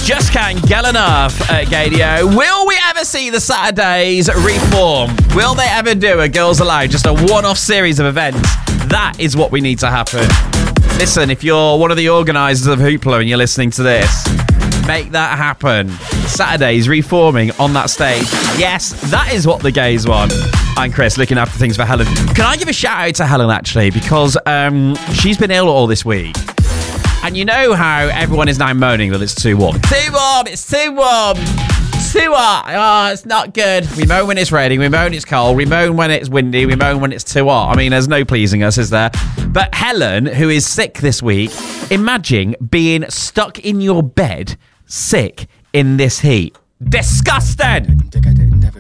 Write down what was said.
Just can't get enough at Gadio. Will we ever see the Saturdays reform? Will they ever do a Girls Aloud, just a one-off series of events? That is what we need to happen. Listen, if you're one of the organisers of Hoopla and you're listening to this, make that happen. Saturdays reforming on that stage. Yes, that is what the gays want. I'm Chris, looking after things for Helen. Can I give a shout out to Helen, actually, because she's been ill all this week. And you know how everyone is now moaning that it's too warm. Too warm, it's too warm. Too hot. Oh, it's not good. We moan when it's raining. We moan it's cold. We moan when it's windy. We moan when it's too hot. I mean, there's no pleasing us, is there? But Helen, who is sick this week, imagine being stuck in your bed, sick in this heat. Disgusting.